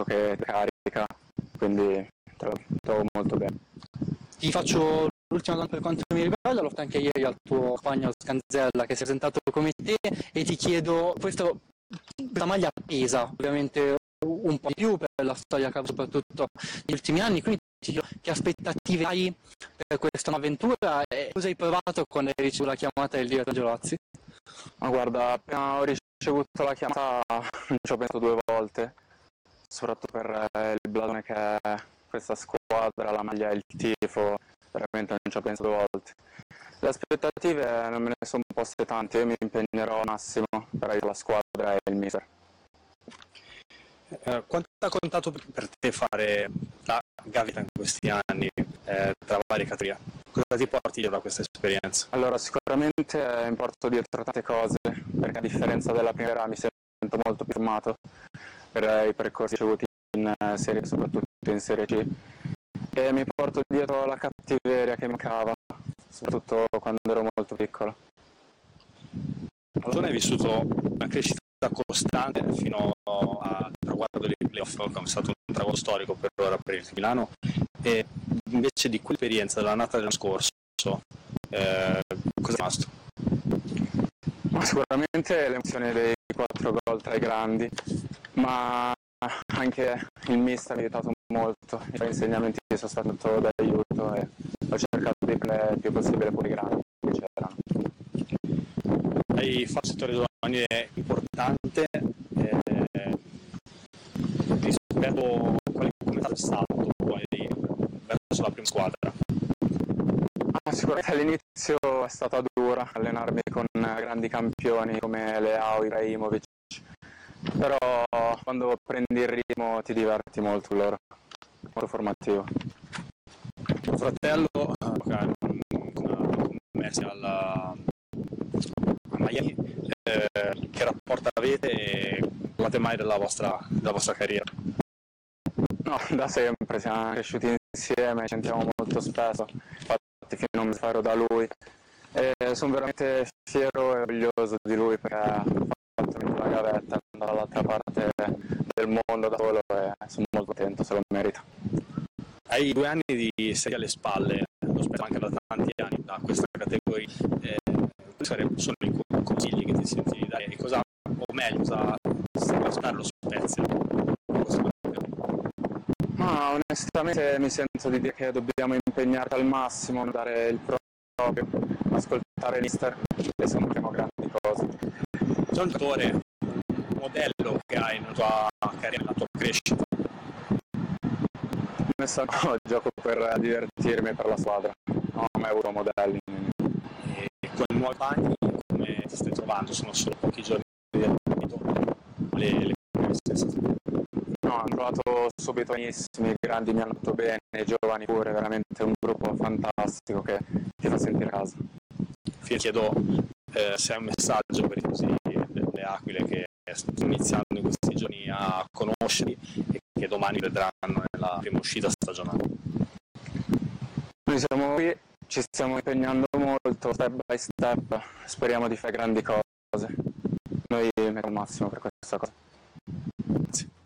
tecnico che ti carica, quindi trovo molto bene. Ti faccio l'ultima domanda per quanto mi riguarda, l'ho fatto anche ieri al tuo compagno Scanzella che si è presentato come te e ti chiedo, questa maglia pesa ovviamente un po' di più per la storia che ha soprattutto negli ultimi anni, quindi ti chiedo che aspettative hai per questa nuova avventura e cosa hai provato quando hai ricevuto la chiamata del direttore Gelozzi? Ma guarda, appena ho ricevuto la chiamata ci ho pensato 2 volte, soprattutto per il blasone che è questa squadra, la maglia e il tifo, veramente non ci ho pensato 2 volte. Le aspettative non me ne sono poste tante, io mi impegnerò al massimo per aiutare la squadra e il mister. Quanto ha contato per te fare la gavetta in questi anni tra varie categorie? Cosa ti porti da questa esperienza? Allora, sicuramente mi porto dietro tante cose, perché a differenza della primavera mi sento molto più formato per i percorsi ricevuti in Serie, soprattutto in Serie C, e mi porto dietro la cattiveria che mi mancava, soprattutto quando ero molto piccolo. Tu hai vissuto una crescita costante fino al traguardo dei playoff, come è stato un traguardo storico per ora per il Milano, e invece di quell'esperienza dell'annata dell'anno scorso, cosa è rimasto? Ma sicuramente l'emozione dei 4 gol tra i grandi, ma anche il mister mi ha aiutato molto, i suoi insegnamenti sono stati molto d'aiuto e ho cercato di prendere il più possibile pure i grandi che c'erano. Hai fatto un settore giovanile importante rispetto a quale commentato è stato poi verso la prima squadra? Sicuramente all'inizio è stata dura allenarmi con grandi campioni come Leao, Ibrahimovic, però quando prendi il ritmo ti diverti molto loro, molto formativo. Tuo fratello con Messi a Miami, che rapporto avete e parlate mai della vostra carriera? No, da sempre, siamo cresciuti insieme, ci sentiamo molto spesso, infatti fino a un mese ero da lui e sono veramente fiero e orgoglioso di lui perché ha fatto venire la gavetta, è andato dall'altra parte del mondo da solo e sono molto contento, se lo merita. Hai 2 anni di serie alle spalle, lo spero anche da tanti anni da questa categoria, quali sono i consigli che ti senti di dare e cosa, o meglio, cosa sta per aspettare lo Spezia? Ma onestamente mi sento di dire che dobbiamo impegnarci al massimo, dare il proprio, ascoltare il mister e sono grandi cose. C'è un giocatore, un modello che hai nella tua carriera, nella tua crescita? No, gioco per divertirmi per la squadra, non ho mai avuto modelli. E con i nuovi bagni come ti stai trovando? Sono solo pochi giorni di allenamento, le stesse? No, hanno provato subito benissimo, i grandi mi hanno fatto bene, i giovani pure, veramente un gruppo fantastico che ti fa sentire a casa. Ti chiedo se hai un messaggio per i tifosi delle Aquile che stanno iniziando in questi giorni a conoscerli e che domani vedranno nella prima uscita stagionale. Noi siamo qui, ci stiamo impegnando molto, step by step, speriamo di fare grandi cose. Noi mettiamo il massimo per questa cosa. Grazie.